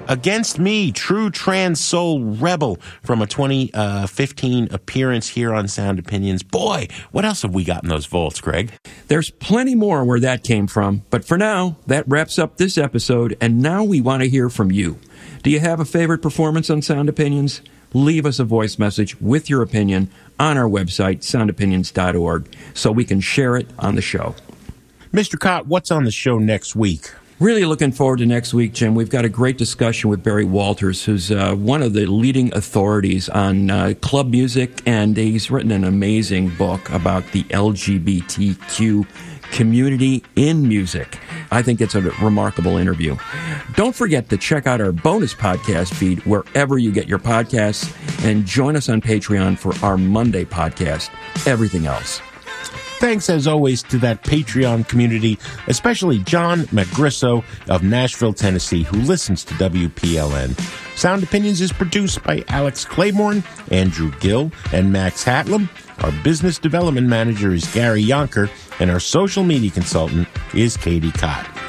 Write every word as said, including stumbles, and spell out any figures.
Against Me, True Trans Soul Rebel from a twenty fifteen appearance here on Sound Opinions. Boy, what else have we got in those vaults, Greg? There's plenty more where that came from, but for now, that wraps up this episode, and now we want to hear from you. Do you have a favorite performance on Sound Opinions? Leave us a voice message with your opinion on our website, sound opinions dot org, so we can share it on the show. Mister Cott, what's on the show next week? Really looking forward to next week, Jim. We've got a great discussion with Barry Walters, who's uh, one of the leading authorities on uh, club music, and he's written an amazing book about the L G B T Q community in music. I think it's a remarkable interview. Don't forget to check out our bonus podcast feed wherever you get your podcasts, and join us on Patreon for our Monday podcast, Everything Else. Thanks, as always, to that Patreon community, especially John Magrisso of Nashville, Tennessee, who listens to W P L N. Sound Opinions is produced by Alex Claiborne, Andrew Gill, and Max Hatlam. Our business development manager is Gary Yonker, and our social media consultant is Katie Cott.